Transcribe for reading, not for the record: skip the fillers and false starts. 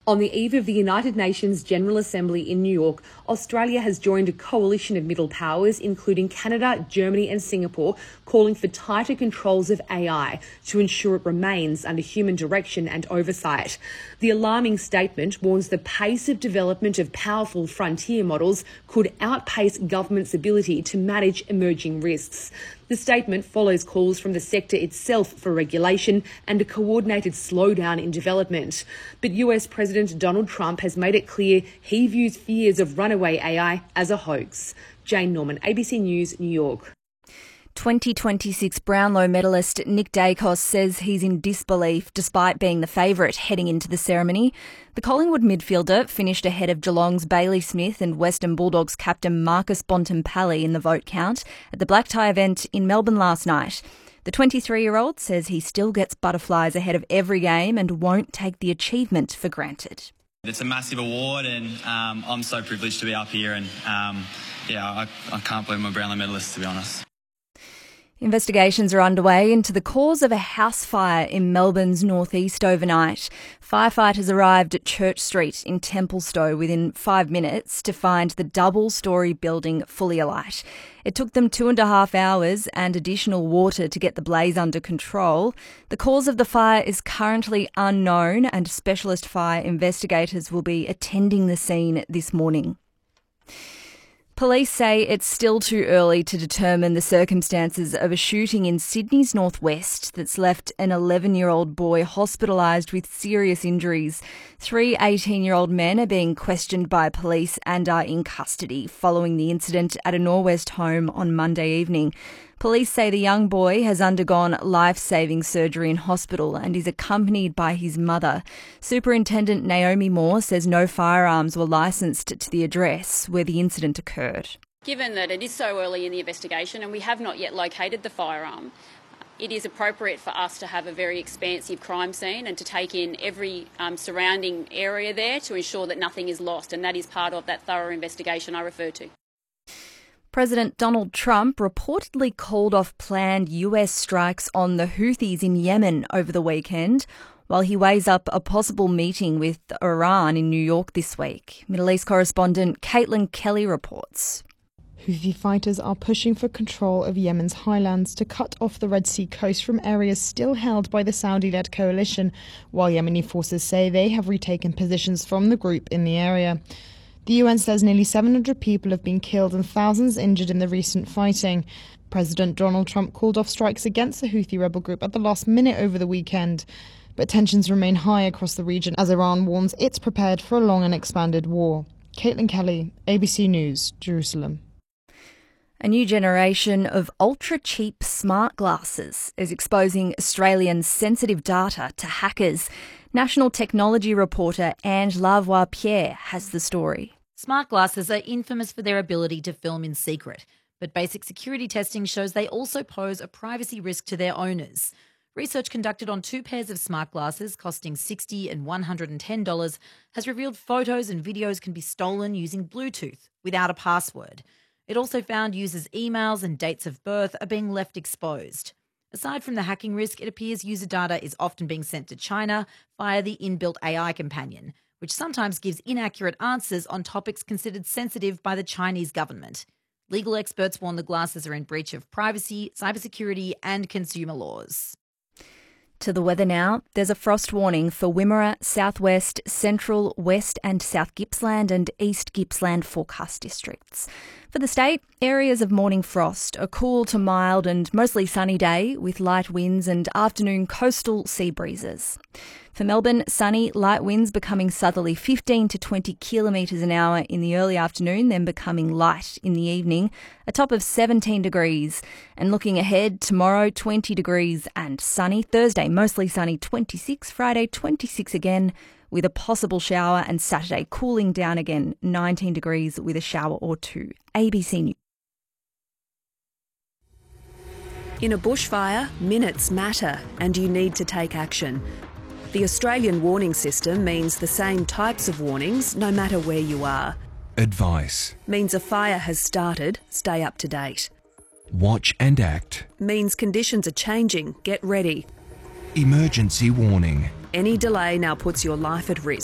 On the eve of the United Nations General Assembly in New York, Australia has joined a coalition of middle powers, including Canada, Germany and Singapore, calling for tighter controls of AI to ensure it remains under human direction and oversight. The alarming statement warns the pace of development of powerful frontier models could outpace governments' ability to manage emerging risks. The statement follows calls from the sector itself for regulation and a coordinated slowdown in development. But US President Donald Trump has made it clear he views fears of runaway AI as a hoax. Jane Norman, ABC News, New York. 2026 Brownlow medalist Nick Dacos says he's in disbelief despite being the favourite heading into the ceremony. The Collingwood midfielder finished ahead of Geelong's Bailey Smith and Western Bulldogs captain Marcus Bontempelli in the vote count at the black tie event in Melbourne last night. The 23-year-old says he still gets butterflies ahead of every game and won't take the achievement for granted. It's a massive award and I'm so privileged to be up here and I can't believe I'm a Brownlow medalist, to be honest. Investigations are underway into the cause of a house fire in Melbourne's northeast overnight. Firefighters arrived at Church Street in Templestowe within 5 minutes to find the double-storey building fully alight. It took them 2.5 hours and additional water to get the blaze under control. The cause of the fire is currently unknown and specialist fire investigators will be attending the scene this morning. Police say it's still too early to determine the circumstances of a shooting in Sydney's northwest that's left an 11-year-old boy hospitalised with serious injuries. 3 18-year-old men are being questioned by police and are in custody following the incident at a Norwest home on Monday evening. Police say the young boy has undergone life-saving surgery in hospital and is accompanied by his mother. Superintendent Naomi Moore says no firearms were licensed to the address where the incident occurred. Given that it is so early in the investigation and we have not yet located the firearm, it is appropriate for us to have a very expansive crime scene and to take in every surrounding area there to ensure that nothing is lost, and that is part of that thorough investigation I refer to. President Donald Trump reportedly called off planned US strikes on the Houthis in Yemen over the weekend, while he weighs up a possible meeting with Iran in New York this week. Middle East correspondent Caitlin Kelly reports. Houthi fighters are pushing for control of Yemen's highlands to cut off the Red Sea coast from areas still held by the Saudi-led coalition, while Yemeni forces say they have retaken positions from the group in the area. The UN says nearly 700 people have been killed and thousands injured in the recent fighting. President Donald Trump called off strikes against the Houthi rebel group at the last minute over the weekend. But tensions remain high across the region as Iran warns it's prepared for a long and expanded war. Caitlin Kelly, ABC News, Jerusalem. A new generation of ultra-cheap smart glasses is exposing Australian sensitive data to hackers. National technology reporter Ange Lavoie-Pierre has the story. Smart glasses are infamous for their ability to film in secret, but basic security testing shows they also pose a privacy risk to their owners. Research conducted on 2 pairs of smart glasses costing $60 and $110 has revealed photos and videos can be stolen using Bluetooth without a password. It also found users' emails and dates of birth are being left exposed. Aside from the hacking risk, it appears user data is often being sent to China via the inbuilt AI companion, which sometimes gives inaccurate answers on topics considered sensitive by the Chinese government. Legal experts warn the glasses are in breach of privacy, cybersecurity and consumer laws. To the weather now. There's a frost warning for Wimmera, Southwest, Central, West and South Gippsland and East Gippsland forecast districts. For the state, areas of morning frost, a cool to mild and mostly sunny day with light winds and afternoon coastal sea breezes. For Melbourne, sunny, light winds becoming southerly 15 to 20 kilometres an hour in the early afternoon, then becoming light in the evening, a top of 17 degrees. And looking ahead, tomorrow 20 degrees and sunny. Thursday, mostly sunny 26, Friday 26 again with a possible shower, and Saturday cooling down again 19 degrees with a shower or two. ABC News. In a bushfire, minutes matter and you need to take action. The Australian warning system means the same types of warnings no matter where you are. Advice Means a fire has started, stay up to date. Watch and act. Means conditions are changing, get ready. Emergency warning. Any delay now puts your life at risk.